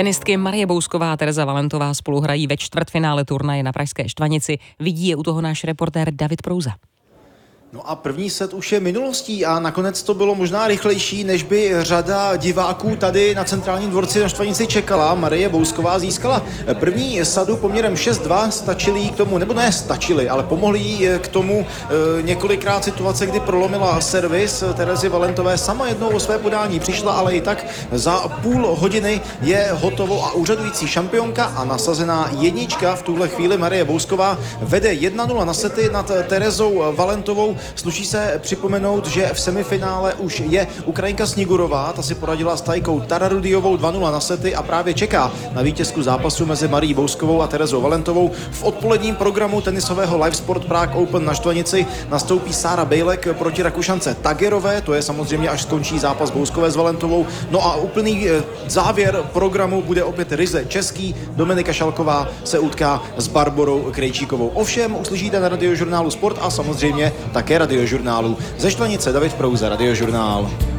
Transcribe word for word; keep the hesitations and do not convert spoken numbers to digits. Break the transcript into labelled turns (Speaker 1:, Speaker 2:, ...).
Speaker 1: Tenistky Marie Bousková a Tereza Valentová spolu hrají ve čtvrtfinále turnaje na pražské Štvanici. Vidí je u toho náš reportér David Prouza.
Speaker 2: No a první set už je minulostí a nakonec to bylo možná rychlejší, než by řada diváků tady na centrálním dvorci na Štvanici čekala. Marie Bousková získala první sadu poměrem šest dva, stačili jí k tomu, nebo ne stačili, ale pomohli jí k tomu e, několikrát situace, kdy prolomila servis Terezy Valentové. Sama jednou o své podání přišla, ale i tak za půl hodiny je hotovou a úřadující šampionka a nasazená jednička. V tuhle chvíli Marie Bousková vede jedna nula na sety nad Terezou Valentovou. Sluší se připomenout, že v semifinále už je Ukrajinka Snigurová, ta si poradila s Tajkou Tararudiovou dva nula na sety a právě čeká na vítězku zápasu mezi Marií Bouskovou a Terezou Valentovou. V odpoledním programu tenisového Live Sport Prague Open na Štvanici nastoupí Sára Bejlek proti Rakušance Tagerové, to je samozřejmě až skončí zápas Bouskové s Valentovou. No a úplný závěr programu bude opět ryze český. Dominika Šalková se utká s Barborou Krejčíkovou. Ovšem uslyšíte na Radiožurnálu Sport a samozřejmě také Radiožurnálu. Ze Štvanice David Prouza, Radiožurnál.